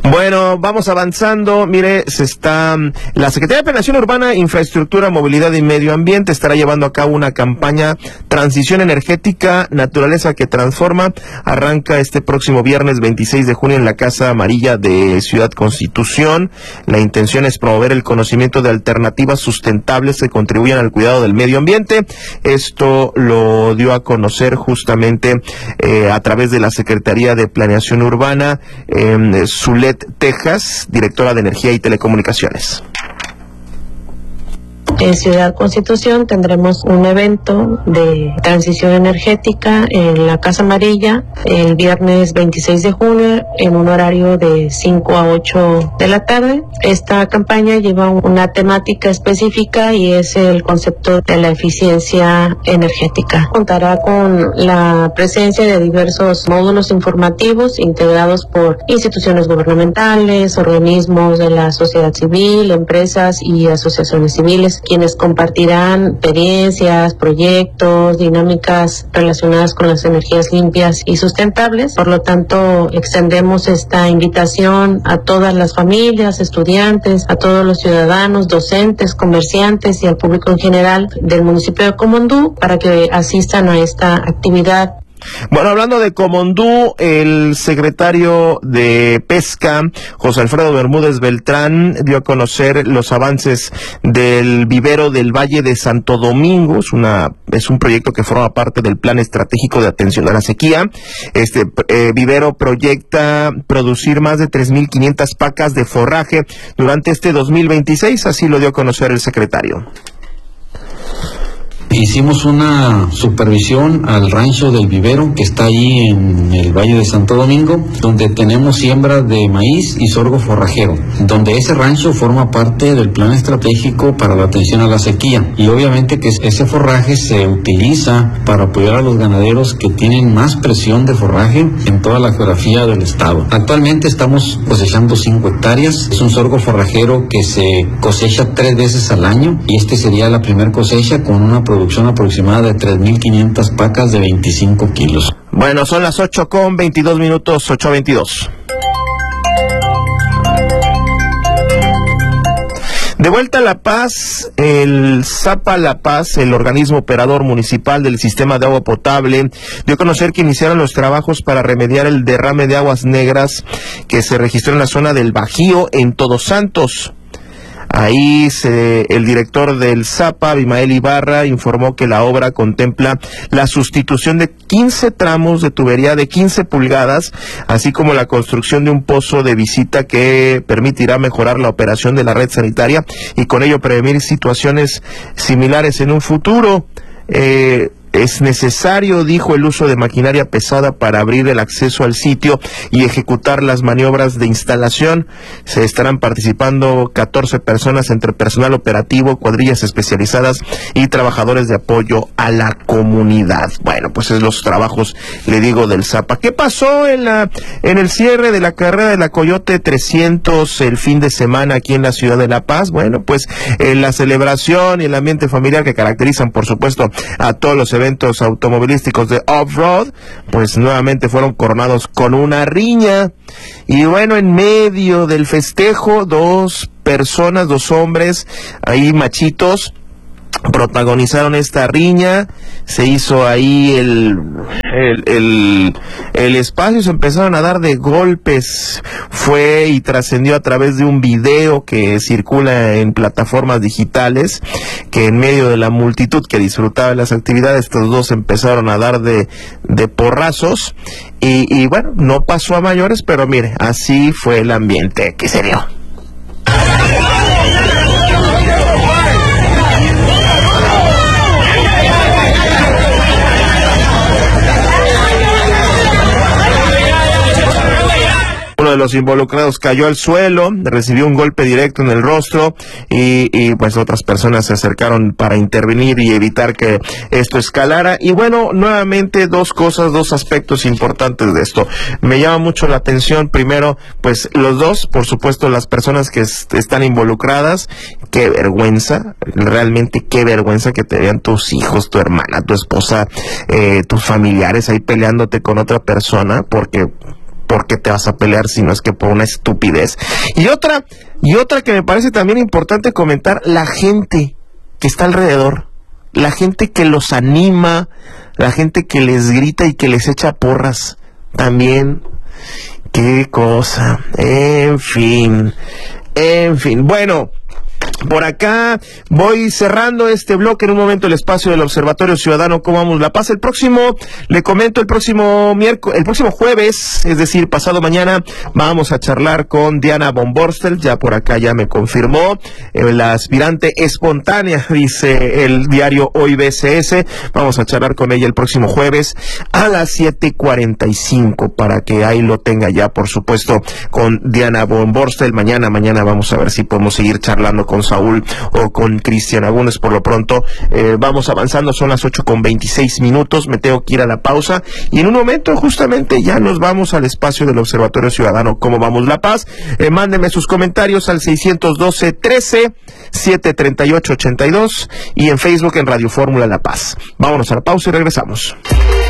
Bueno, vamos avanzando. Mire, la Secretaría de Planeación Urbana, Infraestructura, Movilidad y Medio Ambiente estará llevando a cabo una campaña Transición Energética, Naturaleza que Transforma. Arranca este próximo viernes 26 de junio en la Casa Amarilla de Ciudad Constitución. La intención es promover el conocimiento de alternativas sustentables que contribuyan al cuidado del medio ambiente. Esto lo dio a conocer justamente a través de la Secretaría de Planeación Urbana, Zulet Texas, directora de Energía y Telecomunicaciones. En Ciudad Constitución tendremos un evento de transición energética en la Casa Amarilla el viernes 26 de junio en un horario de 5 a 8 de la tarde. Esta campaña lleva una temática específica y es el concepto de la eficiencia energética. Contará con la presencia de diversos módulos informativos integrados por instituciones gubernamentales, organismos de la sociedad civil, empresas y asociaciones civiles, quienes compartirán experiencias, proyectos, dinámicas relacionadas con las energías limpias y sustentables. Por lo tanto, extendemos esta invitación a todas las familias, estudiantes, a todos los ciudadanos, docentes, comerciantes y al público en general del municipio de Comondú para que asistan a esta actividad. Bueno, hablando de Comondú, el secretario de Pesca, José Alfredo Bermúdez Beltrán, dio a conocer los avances del vivero del Valle de Santo Domingo. Es un proyecto que forma parte del Plan Estratégico de Atención a la Sequía. Este vivero proyecta producir más de 3.500 pacas de forraje durante este 2026, así lo dio a conocer el secretario. Hicimos una supervisión al rancho del vivero que está ahí en el Valle de Santo Domingo, donde tenemos siembra de maíz y sorgo forrajero, donde ese rancho forma parte del plan estratégico para la atención a la sequía, y obviamente que ese forraje se utiliza para apoyar a los ganaderos que tienen más presión de forraje en toda la geografía del estado. Actualmente estamos cosechando 5 hectáreas, es un sorgo forrajero que se cosecha 3 veces al año, y este sería la primera cosecha con una producción aproximada de 3.500 pacas de 25 kilos. Bueno, son las 8:22 minutos, 8:22. De vuelta a La Paz, el ZAPA La Paz, el organismo operador municipal del sistema de agua potable, dio a conocer que iniciaron los trabajos para remediar el derrame de aguas negras que se registró en la zona del Bajío en Todos Santos. Ahí el director del ZAPA, Abimael Ibarra, informó que la obra contempla la sustitución de 15 tramos de tubería de 15 pulgadas, así como la construcción de un pozo de visita que permitirá mejorar la operación de la red sanitaria y con ello prevenir situaciones similares en un futuro. Es necesario, dijo, el uso de maquinaria pesada para abrir el acceso al sitio y ejecutar las maniobras de instalación. Se estarán participando 14 personas entre personal operativo, cuadrillas especializadas y trabajadores de apoyo a la comunidad. Bueno, pues es los trabajos, le digo, del ZAPA. ¿Qué pasó en el cierre de la carrera de la Coyote 300 el fin de semana aquí en la ciudad de La Paz? Bueno, pues la celebración y el ambiente familiar que caracterizan, por supuesto, a todos los eventos automovilísticos de off-road, pues nuevamente fueron coronados con una riña. Y bueno, en medio del festejo, 2 hombres, ahí machitos, protagonizaron esta riña. Se hizo ahí el espacio, se empezaron a dar de golpes. Fue y trascendió a través de un video que circula en plataformas digitales, que en medio de la multitud que disfrutaba de las actividades, estos dos empezaron a dar de porrazos. Y bueno, no pasó a mayores, pero mire, así fue el ambiente que se dio. Uno de los involucrados cayó al suelo, recibió un golpe directo en el rostro y pues otras personas se acercaron para intervenir y evitar que esto escalara. Y bueno, nuevamente dos aspectos importantes de esto. Me llama mucho la atención, primero, pues los dos, por supuesto, las personas que están involucradas. Qué vergüenza, realmente qué vergüenza que te vean tus hijos, tu hermana, tu esposa, tus familiares ahí peleándote con otra persona, porque ¿por qué te vas a pelear si no es que por una estupidez? Y otra que me parece también importante comentar, la gente que está alrededor, la gente que los anima, la gente que les grita y que les echa porras, también, qué cosa, en fin, bueno. Por acá voy cerrando este bloque. En un momento el espacio del Observatorio Ciudadano ¿Cómo vamos La Paz? El próximo jueves, es decir, pasado mañana, vamos a charlar con Diana von Borstel. Ya por acá ya me confirmó, la aspirante espontánea, dice el diario Hoy BCS. Vamos a charlar con ella el próximo jueves a las 7:45 para que ahí lo tenga ya, por supuesto, con Diana von Borstel. Mañana vamos a ver si podemos seguir charlando con Saúl o con Cristian Agúndez. Por lo pronto vamos avanzando, son las 8:26, me tengo que ir a la pausa y en un momento justamente ya nos vamos al espacio del Observatorio Ciudadano ¿Cómo vamos La Paz? Mándenme sus comentarios al 612-13-738-82 y en Facebook en Radio Fórmula La Paz. Vámonos a la pausa y regresamos.